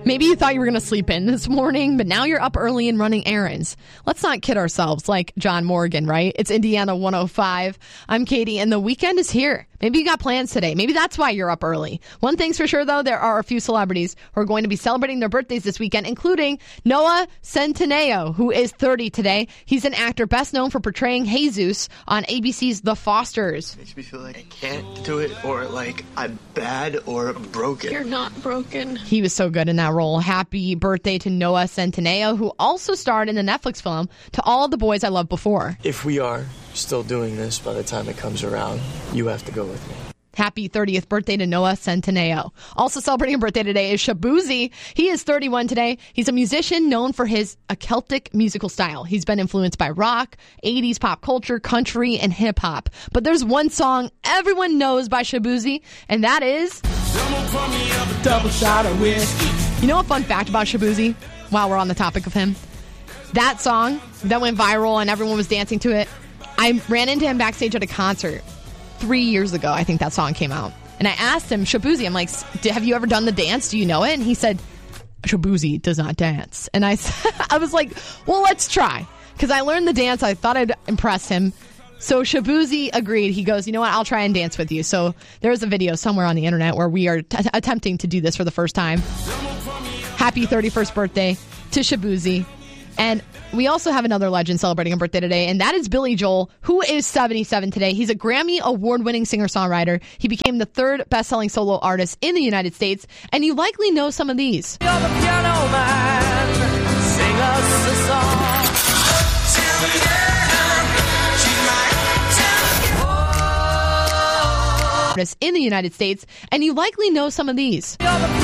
Maybe you thought you were going to sleep in this morning, but now you're up early and running errands. Let's not kid ourselves like John Morgan, right? It's Indiana 105. I'm Katie, and the weekend is here. Maybe you got plans today. Maybe that's why you're up early. One thing's for sure, though, there are a few celebrities who are going to be celebrating their birthdays this weekend, including Noah Centineo, who is 30 today. He's an actor best known for portraying Jesus on ABC's The Fosters. Makes me feel like I can't do it, or like I'm bad or broken. You're not broken. He was so good in that role. Happy birthday to Noah Centineo, who also starred in the Netflix film To All the Boys I Loved Before. If we are still doing this by the time it comes around, you have to go with me. Happy 30th birthday to Noah Centineo. Also celebrating a birthday today is Shaboozey. He is 31 today. He's a musician known for his Celtic musical style. He's been influenced by rock, 80s pop culture, country, and hip-hop. But there's one song everyone knows by Shaboozey, and that is Double Shot of Whiskey. You know a fun fact about Shaboozey, while we're on the topic of him? That song that went viral and everyone was dancing to it, I ran into him backstage at a concert 3 years ago. I think that song came out. And I asked him, Shaboozey, I'm like, have you ever done the dance? Do you know it? And he said, Shaboozey does not dance. And I was like, well, let's try. Because I learned the dance. I thought I'd impress him. So Shaboozey agreed. He goes, you know what? I'll try and dance with you. So there's a video somewhere on the internet where we are attempting to do this for the first time. Happy 31st birthday to Shaboozey. And we also have another legend celebrating a birthday today, and that is Billy Joel, who is 77 today. He's a Grammy award-winning singer-songwriter. He became the third best-selling solo artist in the United States, and you likely know some of these. You're the piano man, sing us a song. In the United States, and you likely know some of these.